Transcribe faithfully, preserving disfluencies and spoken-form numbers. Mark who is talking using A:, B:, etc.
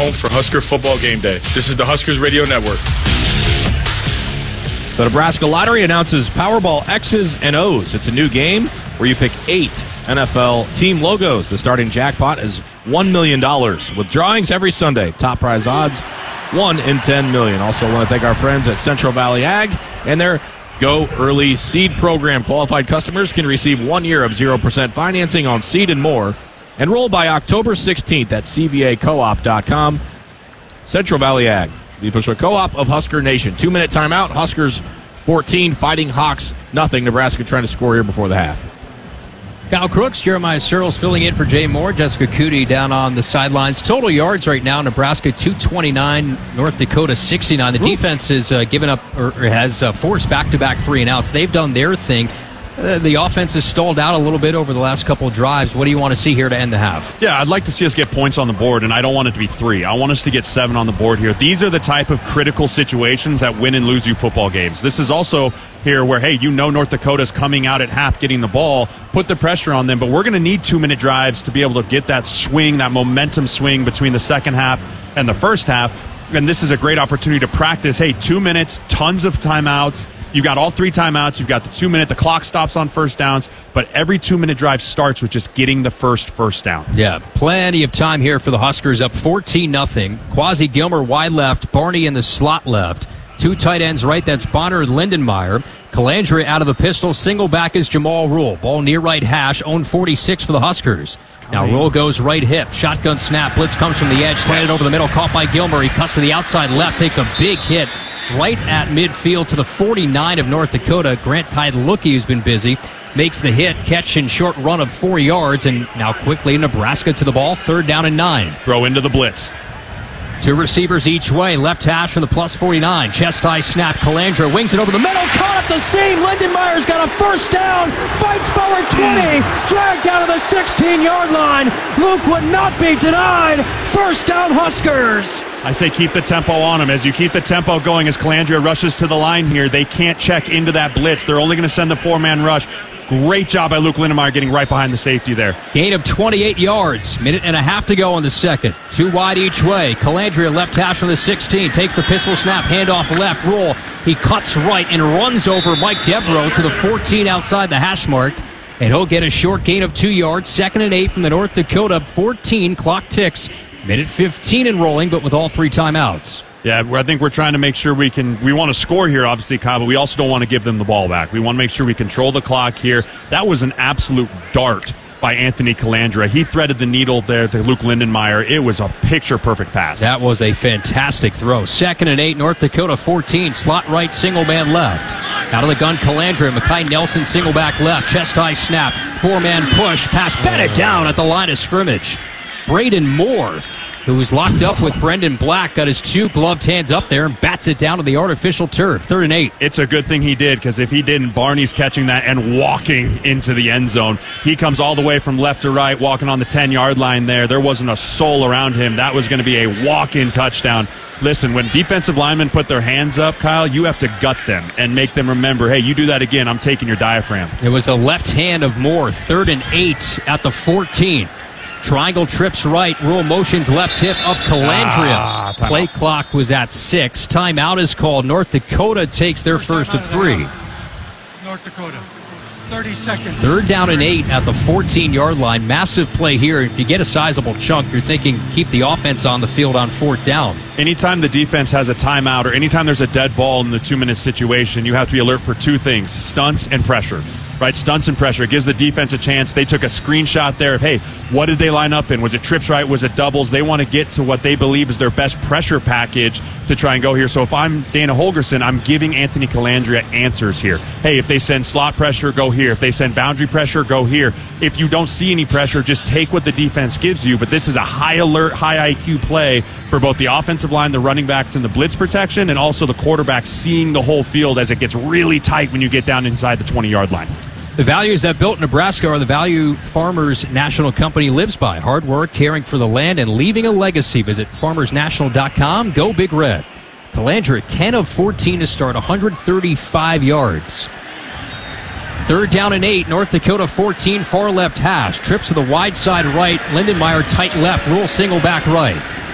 A: home for Husker football game day. This is the Huskers Radio Network.
B: The Nebraska Lottery announces Powerball X's and O's. It's a new game where you pick eight N F L team logos. The starting jackpot is one million dollars with drawings every Sunday. Top prize odds, one in ten million. Also want to thank our friends at Central Valley Ag and their Go Early Seed Program. Qualified customers can receive one year of zero percent financing on seed and more. Enroll by October sixteenth at C V A co op dot com. Central Valley Ag, the official co-op of Husker Nation. Two-minute timeout. Huskers fourteen, Fighting Hawks nothing. Nebraska trying to score here before the half.
C: Kyle Crooks, Jeremiah Searles filling in for Jay Moore. Jessica Cootie down on the sidelines. Total yards right now, Nebraska two twenty-nine, North Dakota sixty-nine. The Ooh. defense has uh, given up or has uh, forced back-to-back three and outs. They've done their thing. Uh, the offense has stalled out a little bit over the last couple of drives. What do you want to see here to end the half?
D: Yeah, I'd like to see us get points on the board, and I don't want it to be three. I want us to get seven on the board here. These are the type of critical situations that win and lose you football games. This is also here where, hey, you know North Dakota's coming out at half getting the ball, put the pressure on them, but we're going to need two-minute drives to be able to get that swing, that momentum swing between the second half and the first half. And this is a great opportunity to practice, hey, two minutes, tons of timeouts. You've got all three timeouts. You've got the two minute. The clock stops on first downs, but every two minute drive starts with just getting the first first down.
C: Yeah, plenty of time here for the Huskers. Up fourteen nothing. Quasi Gilmer wide left. Barney in the slot left. Two tight ends right. That's Bonner and Lindenmeyer. Calandria out of the pistol. Single back is Jamal Rule. Ball near right hash. Own forty-six for the Huskers. Now Rule goes right hip. Shotgun snap. Blitz comes from the edge. Slanted yes. over the middle. Caught by Gilmer. He cuts to the outside left. Takes a big hit right at midfield to the forty-nine of North Dakota. Grant Tide-Lookie, who's been busy, makes the hit, catch and short run of four yards, and now quickly Nebraska to the ball, third down and nine.
D: Throw into the blitz.
C: Two receivers each way, left hash from the plus forty-nine. Chest high snap, Calandra wings it over the middle, caught at the seam. Lindenmeyer's got a first down, fights forward twenty, dragged down to the sixteen-yard line. Luke would not be denied. First down, Huskers.
D: I say keep the tempo on them. As you keep the tempo going, as Calandria rushes to the line here, they can't check into that blitz. They're only going to send the four-man rush. Great job by Luke Lindenmeyer getting right behind the safety there.
C: Gain of twenty-eight yards. Minute and a half to go in the second. Two wide each way. Calandria left hash from the sixteen. Takes the pistol snap. Handoff left. Roll. He cuts right and runs over Mike Devereaux to the fourteen outside the hash mark. And he'll get a short gain of two yards. Second and eight from the North Dakota fourteen. Clock ticks. Minute fifteen in rolling, but with all three timeouts.
D: Yeah, I think we're trying to make sure we can, we want to score here, obviously, Kyle, but we also don't want to give them the ball back. We want to make sure we control the clock here. That was an absolute dart by Anthony Calandra. He threaded the needle there to Luke Lindenmeyer. It was a picture-perfect pass.
C: That was a fantastic throw. Second and eight, North Dakota fourteen. Slot right, single man left. Out of the gun, Calandra. Mackay Nelson, single back left. Chest high snap. Four-man push. Pass batted down at the line of scrimmage. Braden Moore, who was locked up with Brendan Black, got his two gloved hands up there and bats it down to the artificial turf. Third and eight.
D: It's a good thing he did, because if he didn't, Barney's catching that and walking into the end zone. He comes all the way from left to right, walking on the ten-yard line there. There wasn't a soul around him. That was going to be a walk-in touchdown. Listen, when defensive linemen put their hands up, Kyle, you have to gut them and make them remember, hey, you do that again, I'm taking your diaphragm.
C: It was the left hand of Moore. Third and eight at the fourteen. Triangle trips right. Rule motions left hip of Calandria. Ah, Play clock was at six. Timeout is called. North Dakota takes their first, first of three.
E: North Dakota. thirty seconds.
C: Third down and eight at the fourteen-yard line. Massive play here. If you get a sizable chunk, you're thinking keep the offense on the field on fourth down.
D: Anytime the defense has a timeout or anytime there's a dead ball in the two-minute situation, you have to be alert for two things, stunts and pressure. Right, stunts and pressure. It gives the defense a chance. They took a screenshot there of, hey, what did they line up in? Was it trips right? Was it doubles? They want to get to what they believe is their best pressure package to try and go here. So if I'm Dana Holgerson, I'm giving Anthony Calandria answers here. Hey, if they send slot pressure, go here. If they send boundary pressure, go here. If you don't see any pressure, just take what the defense gives you. But this is a high alert, high I Q play for both the offensive line, the running backs, and the blitz protection, and also the quarterback seeing the whole field as it gets really tight when you get down inside the twenty-yard line.
C: The values that built Nebraska are the value Farmers National Company lives by. Hard work, caring for the land, and leaving a legacy. Visit farmers national dot com. Go Big Red. Calandra, ten of fourteen to start, one hundred thirty-five yards. Third down and eight, North Dakota fourteen, far left hash. Trips to the wide side right. Lindenmeyer tight left. Rule single back right.